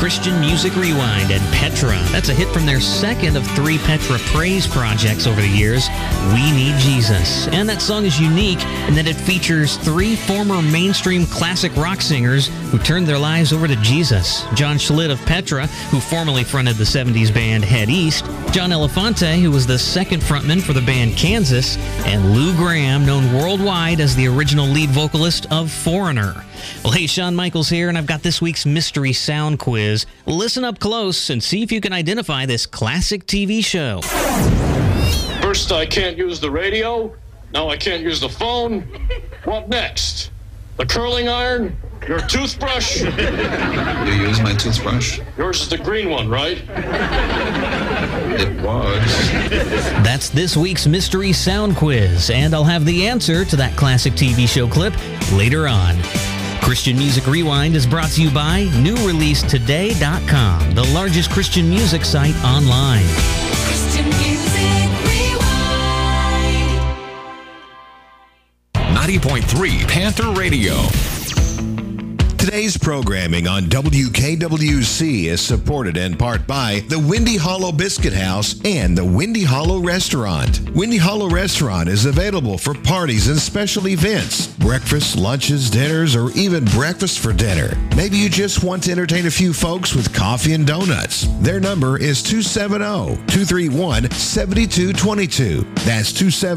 Christian Music Rewind and Petra. That's a hit from their second of 3 Petra praise projects over the years, We Need Jesus. And that song is unique in that it features 3 former mainstream classic rock singers who turned their lives over to Jesus. John Schlitt of Petra, who formerly fronted the 70s band Head East, John Elefante, who was the second frontman for the band Kansas, and Lou Graham, known worldwide as the original lead vocalist of Foreigner. Well, hey, Shawn Michaels here, and I've got this week's Mystery Sound Quiz. Listen up close and see if you can identify this classic TV show. First, I can't use the radio. Now I can't use the phone. What next? The curling iron? Your toothbrush? You use my toothbrush? Yours is the green one, right? It was. That's this week's Mystery Sound Quiz, and I'll have the answer to that classic TV show clip later on. Christian Music Rewind is brought to you by NewReleaseToday.com, the largest Christian music site online. Christian Music Rewind. 90.3 Panther Radio. Today's programming on WKWC is supported in part by the Windy Hollow Biscuit House and the Windy Hollow Restaurant. Windy Hollow Restaurant is available for parties and special events, breakfast, lunches, dinners, or even breakfast for dinner. Maybe you just want to entertain a few folks with coffee and donuts. Their number is 270-231-7222. That's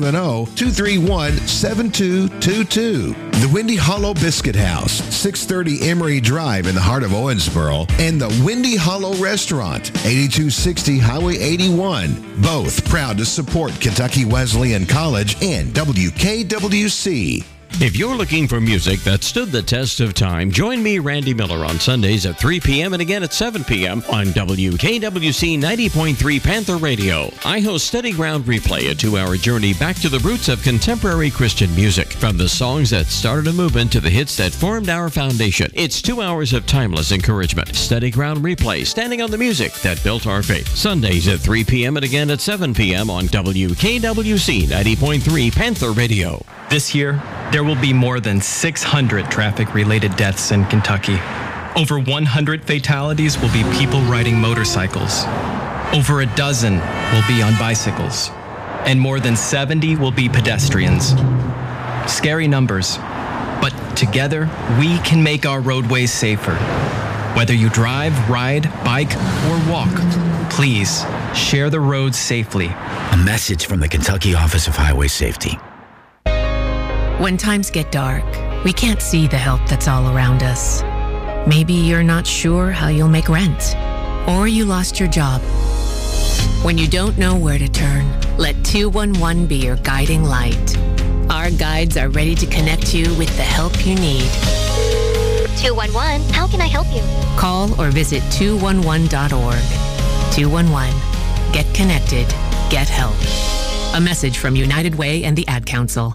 270-231-7222. The Windy Hollow Biscuit House, 630 Emory Drive in the heart of Owensboro, and the Windy Hollow Restaurant, 8260 Highway 81. Both proud to support Kentucky Wesleyan College and WKWC. If you're looking for music that stood the test of time, join me, Randy Miller, on Sundays at 3 p.m. and again at 7 p.m. on WKWC 90.3 Panther Radio. I host Steady Ground Replay, a 2-hour journey back to the roots of contemporary Christian music. From the songs that started a movement to the hits that formed our foundation, it's 2 hours of timeless encouragement. Steady Ground Replay, standing on the music that built our faith. Sundays at 3 p.m. and again at 7 p.m. on WKWC 90.3 Panther Radio. This year, there will be more than 600 traffic-related deaths in Kentucky. Over 100 fatalities will be people riding motorcycles. Over a dozen will be on bicycles. And more than 70 will be pedestrians. Scary numbers, but together, we can make our roadways safer. Whether you drive, ride, bike, or walk, please share the roads safely. A message from the Kentucky Office of Highway Safety. When times get dark, we can't see the help that's all around us. Maybe you're not sure how you'll make rent, or you lost your job. When you don't know where to turn, let 211 be your guiding light. Our guides are ready to connect you with the help you need. 211, how can I help you? Call or visit 211.org. 211. Get connected. Get help. A message from United Way and the Ad Council.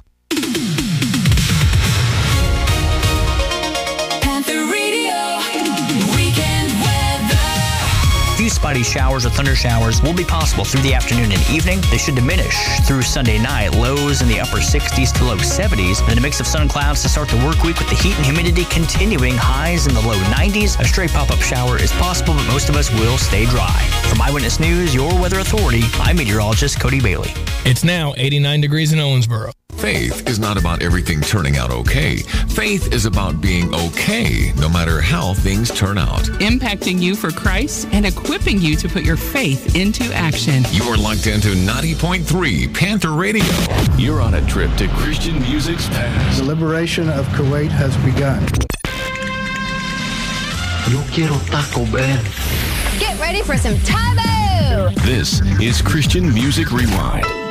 Few spotty showers or thunder showers will be possible through the afternoon and evening. They should diminish through Sunday night. Lows in the upper 60s to low 70s. Then a mix of sun and clouds to start the work week with the heat and humidity continuing. Highs in the low 90s. A stray pop-up shower is possible, but most of us will stay dry. From Eyewitness News, your weather authority, I'm meteorologist Cody Bailey. It's now 89 degrees in Owensboro. Faith is not about everything turning out okay. Faith is about being okay, no matter how things turn out. Impacting you for Christ and equipping you to put your faith into action. You are locked into 90.3 Panther Radio. You're on a trip to Christian music's past. The liberation of Kuwait has begun. Yo quiero Taco Bell. Get ready for some Tabo! This is Christian Music Rewind.